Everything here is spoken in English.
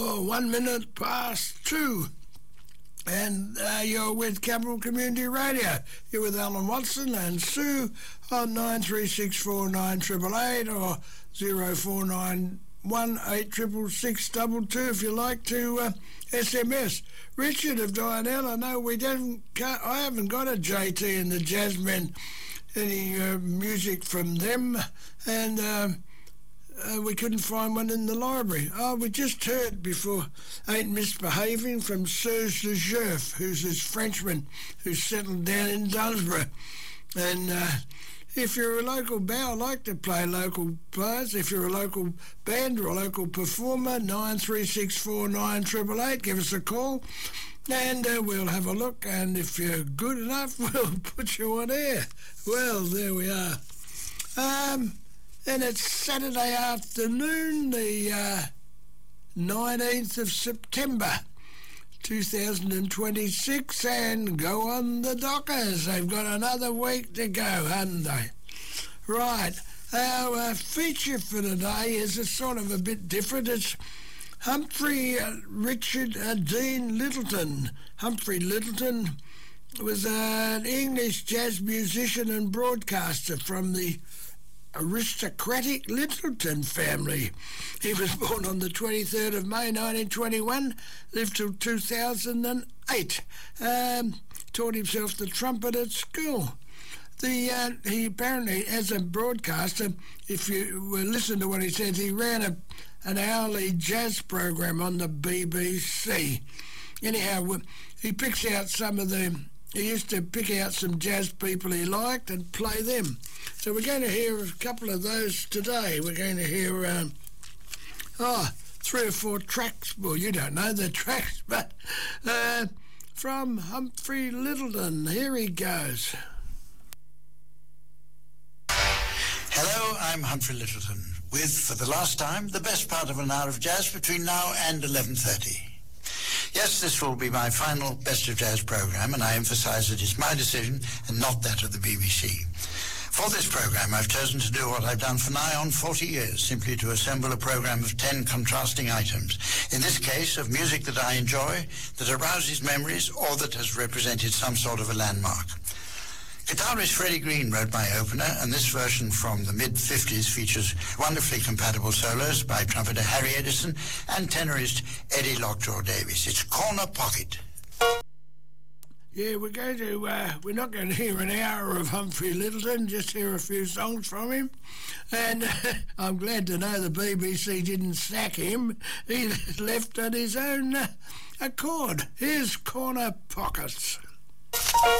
1 minute past 2. And you're with Capital Community Radio. You're with Alan Watson and Sue on 93649888 or 0491866622 if you like to SMS. Richard of Dianella, no, I haven't got a JT and the Jazzmen, any music from them, and we couldn't find one in the library. We just heard before Ain't Misbehaving from Serge de Gerf, who's this Frenchman who's settled down in Dunsborough. And if you're a local band, I like to play local players. If you're a local band or a local performer, 93649888, give us a call and we'll have a look. And if you're good enough, we'll put you on air. Well, there we are. And it's Saturday afternoon, the 19th of September 2026, and go on the Dockers. They've got another week to go, haven't they? Right, our feature for today is a sort of a bit different. It's Humphrey Richard Dean Lyttelton. Humphrey Lyttelton was an English jazz musician and broadcaster from the aristocratic Lyttelton family. He was born on the 23rd of May 1921, lived till 2008. Taught himself the trumpet at school. He apparently, as a broadcaster, if you listen to what he said, he ran an hourly jazz program on the BBC. Anyhow, he picks out he used to pick out some jazz people he liked and play them. So we're going to hear a couple of those today. We're going to hear 3 or 4 tracks. Well, you don't know the tracks, but from Humphrey Lyttelton. Here he goes. Hello, I'm Humphrey Lyttelton with, for the last time, the best part of an hour of jazz between now and 11:30. Yes, this will be my final Best of Jazz programme, and I emphasise that it's my decision and not that of the BBC. For this programme, I've chosen to do what I've done for nigh on 40 years, simply to assemble a programme of 10 contrasting items. In this case, of music that I enjoy, that arouses memories, or that has represented some sort of a landmark. Guitarist Freddie Green wrote my opener, and this version from the mid-50s features wonderfully compatible solos by trumpeter Harry Edison and tenorist Eddie Lockjaw Davis. It's Corner Pocket. Yeah, we're not going to hear an hour of Humphrey Lyttelton, just hear a few songs from him. And I'm glad to know the BBC didn't sack him. He left on his own accord. Here's Corner Pockets.